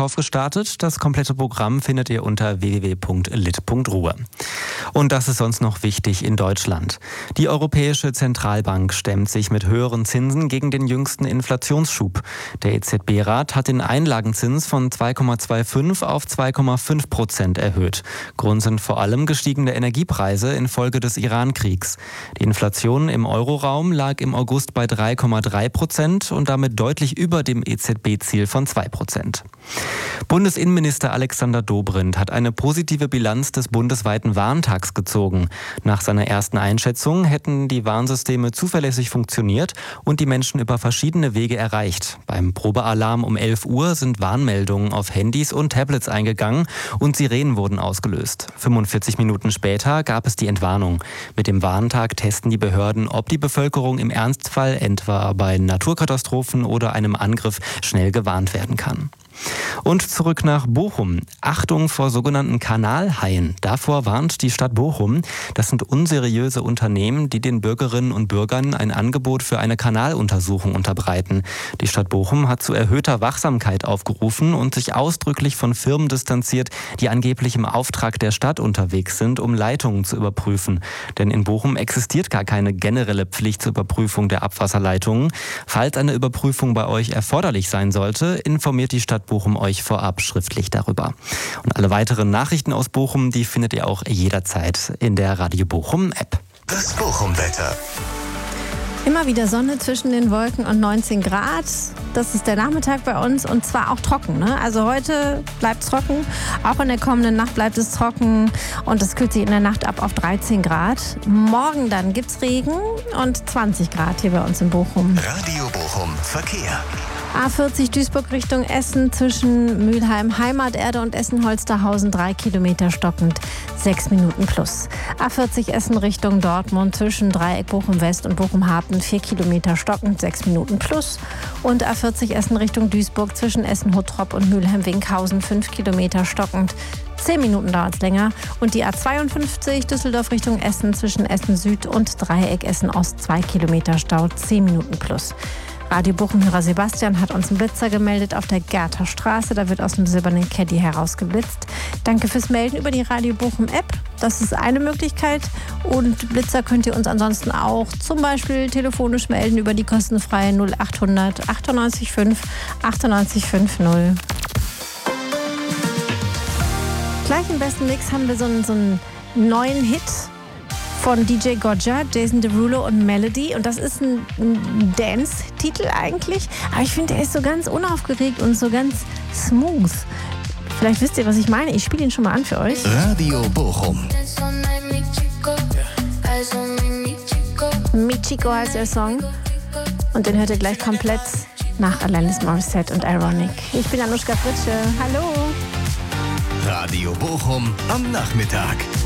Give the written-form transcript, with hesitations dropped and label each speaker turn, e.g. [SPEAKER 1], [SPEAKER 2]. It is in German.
[SPEAKER 1] Vorverkauf gestartet. Das komplette Programm findet ihr unter www.lit.ruhr. Und das ist sonst noch wichtig in Deutschland. Die Europäische Zentralbank stemmt sich mit höheren Zinsen gegen den jüngsten Inflationsschub. Der EZB-Rat hat den Einlagenzins von 2,25 auf 2,5% erhöht. Grund sind vor allem gestiegene Energiepreise infolge des Iran-Kriegs. Die Inflation im Euroraum lag im August bei 3,3% und damit deutlich über dem EZB-Ziel von 2%. Bundesinnenminister Alexander Dobrindt hat eine positive Bilanz des bundesweiten Warntags gezogen. Nach seiner ersten Einschätzung hätten die Warnsysteme zuverlässig funktioniert und die Menschen über verschiedene Wege erreicht. Beim Probealarm um 11 Uhr sind Warnmeldungen auf Handys und Tablets eingegangen und Sirenen wurden ausgelöst. 45 Minuten später gab es die Entwarnung. Mit dem Warntag testen die Behörden, ob die Bevölkerung im Ernstfall, etwa bei Naturkatastrophen oder einem Angriff, schnell gewarnt werden kann. Und zurück nach Bochum. Achtung vor sogenannten Kanalhaien. Davor warnt die Stadt Bochum. Das sind unseriöse Unternehmen, die den Bürgerinnen und Bürgern ein Angebot für eine Kanaluntersuchung unterbreiten. Die Stadt Bochum hat zu erhöhter Wachsamkeit aufgerufen und sich ausdrücklich von Firmen distanziert, die angeblich im Auftrag der Stadt unterwegs sind, um Leitungen zu überprüfen. Denn in Bochum existiert gar keine generelle Pflicht zur Überprüfung der Abwasserleitungen. Falls eine Überprüfung bei euch erforderlich sein sollte, informiert die Stadt Bochum euch vorab schriftlich darüber. Und alle weiteren Nachrichten aus Bochum, die findet ihr auch jederzeit in der Radio Bochum App.
[SPEAKER 2] Das Bochum-Wetter.
[SPEAKER 3] Immer wieder Sonne zwischen den Wolken und 19 Grad. Das ist der Nachmittag bei uns und zwar auch trocken. Ne? Also heute bleibt es trocken, auch in der kommenden Nacht bleibt es trocken und es kühlt sich in der Nacht ab auf 13 Grad. Morgen dann gibt es Regen und 20 Grad hier bei uns in Bochum.
[SPEAKER 2] Radio Bochum Verkehr.
[SPEAKER 3] A40 Duisburg Richtung Essen zwischen Mülheim Heimaterde und Essen-Holsterhausen 3 Kilometer stockend, 6 Minuten plus. A40 Essen Richtung Dortmund zwischen Dreieck Bochum West und Bochum Hafen 4 Kilometer stockend, 6 Minuten plus. Und A40 Essen Richtung Duisburg zwischen Essen-Hottrop und Mülheim-Winkhausen 5 Kilometer stockend. 10 Minuten dauert es länger. Und die A52 Düsseldorf Richtung Essen zwischen Essen Süd und Dreieck Essen Ost 2 Kilometer Stau, 10 Minuten plus. Radio Bochum-Hörer Sebastian hat uns einen Blitzer gemeldet auf der Gerther Straße. Da wird aus dem silbernen Caddy herausgeblitzt. Danke fürs Melden über die Radio Bochum-App. Das ist eine Möglichkeit. Und Blitzer könnt ihr uns ansonsten auch zum Beispiel telefonisch melden über die kostenfreie 0800 98 5 98 50. Gleich im besten Mix haben wir so einen neuen Hit von DJ Gojja, Jason Derulo und Melody. Und das ist ein Dance-Titel eigentlich. Aber ich finde, er ist so ganz unaufgeregt und so ganz smooth. Vielleicht wisst ihr, was ich meine. Ich spiele ihn schon mal an für euch.
[SPEAKER 2] Radio Bochum.
[SPEAKER 3] Mi Chico heißt der Song. Und den hört ihr gleich komplett nach Alanis Morissette und Ironic. Ich bin Anushka Fritsche. Hallo.
[SPEAKER 2] Radio Bochum am Nachmittag.